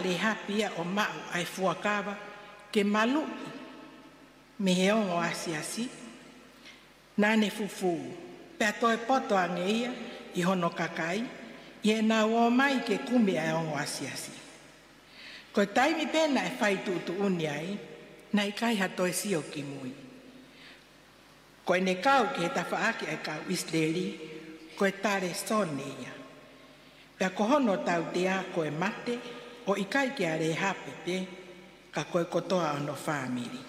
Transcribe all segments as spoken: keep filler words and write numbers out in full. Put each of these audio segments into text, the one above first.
le hapia o mau ai fuakawa ke malu me he ongo asiasi nane fufu pe atoe poto angeia i hono kakai i e nā o mai ke kume ai ongo asiasi. Ko taimi pena e whai tūtu uni ai na i kai hatoe sio ki mui. Ko e ne kau ke he tawhaaki ai kau Isleri ko e tare soneia. Pea ko hono tau te a ko e mate o i kai ke are hape pe ka koe kotoa ono whamiri.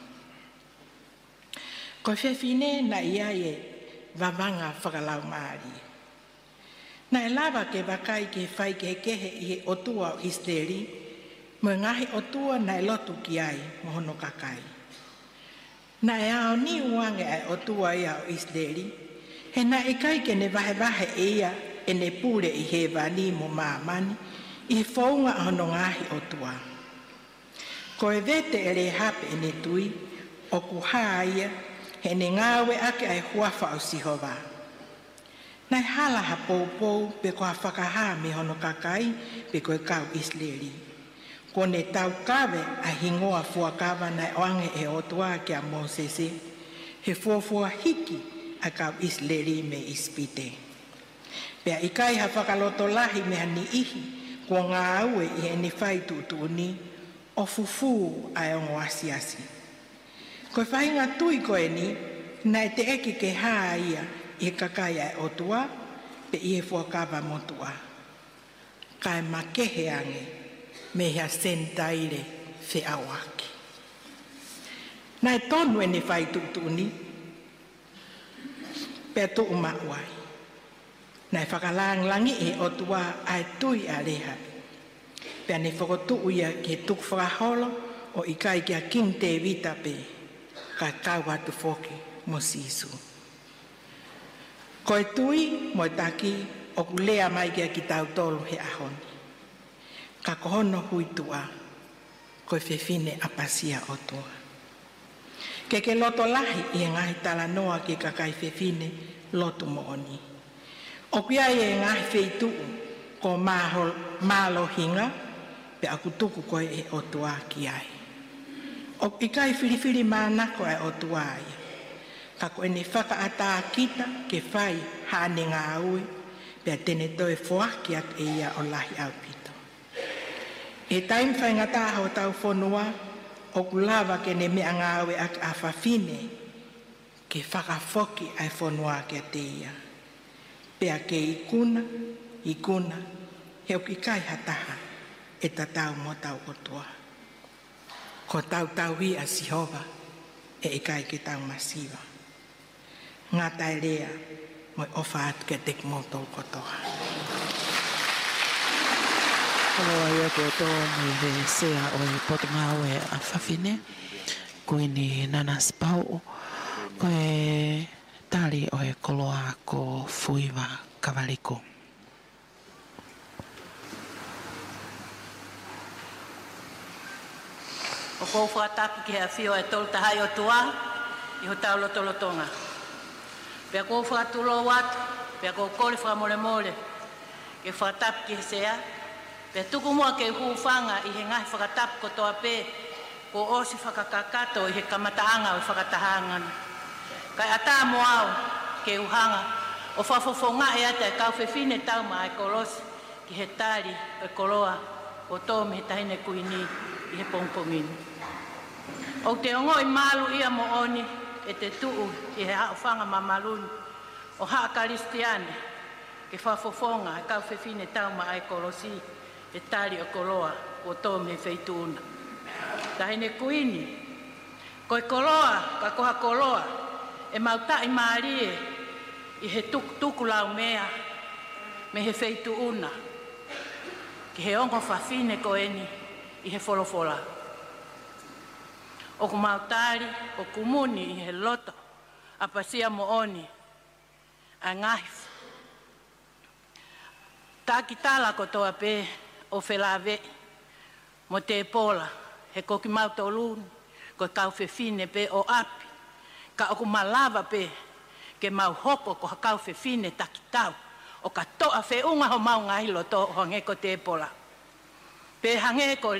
Ko whewhine na ia e wawanga whakalau maari. Na e lava ke wakai ke whai ke kehe i he otua o Isleri, mo ngahi otua na e lotu ki ai mo hono kakai. Na e ao ni uange ai otua ia o Isleri, he na e kai ke ne wahe wahe e ia e ne pure i he wani mo maamani, i he whaunga hono ngahi otua. Ko e vete e re hape e ne tui, o ku haa ia, he ne ngawe ake ai huafa o sihova. Nai hala ha pou pou pe ko ha whakaha me hono kakai pe ko e kau Isleri. Ko ne tau kawe a hingoa fuakawa nai oange e otua ke a Mosese, he fuafua hiki a kau Isleri me ispite. Pea ikai ha whakaloto lahi me hani ihi, ko ngā aue i he ni whai tūtuni, o fufu ai ongo asiasi. Ko whainga tui koe ni, nai te eke ke haa ia i he kakai ai otua, pe i he fuakawa motua. Kai makehe ange, me hea sentaire whe awaki. Nai tonu e ne whai tūtuni, pe tu umauai. Nai whakalang langi e otua ai tui a reha. Pea ne whakotu uia ke tuk whakaholo o i kai kia king te vita pe ka kau atu whoki mo sisu. Ko e tui mo e taki o kulea mai kia ki tau tolu he ahoni. Ka kohono huitua ko e whewhine apasia o tua. Ke ke loto lahi i ngahi tala noa ke kakai whewhine loto mo oni. O kia e ngahi wheituu ko mālo hinga pe aku tuku koe e o tua ki ai. O ikai whiriwhiri mānako e o tua ai. Ka koe ne whaka ata kita ke whai hane ngā aue pe tene toe whoaki at e ia o lahi au pito. E taim whai ngata hao tau whonua o kulawa ke ne mea ngā aue ak a whawhine ke whaka whoki ai whonua ke te ia. Pea ke ikuna, ikuna, he o ki kai hataha e ta tau mo tau o tua. Ko tau tau hi a Sihova e i kai ke tau masiwa. Ngā tai rea mo i ofa at ke tek mo tau kotoa. Aloha ia kotoa mo i he sea o i potongau e a whawhine. Koe ni Nana Spau, koe tari o e koloa ko Fuiwa Kawaliko. O kou whakatapu ki hea whio e tolu tahai o tua, i ho tau loto lotonga. Pea kou whakatulo watu, pea kou kore whakamole mole, ke whakatapu ki he sea, pea tuku mua ke huwhanga i he ngahi whakatapu kotoa pē, ko osi whakakakato i he kamataanga o whakatahangana. Kai ata mo au ke uhanga, o whafofonga e ata e kau whewhine tau ma e kolosi, ki he tari e koloa, o tō me he tahine kuini i he pongpongini. O te ongo i malu ia mo oni e te tuu i he hao whanga mamaluni o haa karistiane ke whafofonga e kau whewhine tau ma e kolosi e tari o koloa o tō me wheituna. Tahine kuini, ko e koloa, ka koha koloa, e mauta i maarie i he tuku, tuku lau mea me he wheitu una ki he ongo whawhine ko eni i he wholofola. O ku mautari, o kumuni i he loto a pasia mo oni a ngahi. Taki tala ko toa pe o whelave mo te pola he koki mauta o luni ko kau whewhine pe o api. Ka oku malava pe ke mau hoko ko hakau whewhine taki tau o ka toa wheunga ho mau ngahilo to ho ngeko te pola. Pe hange ko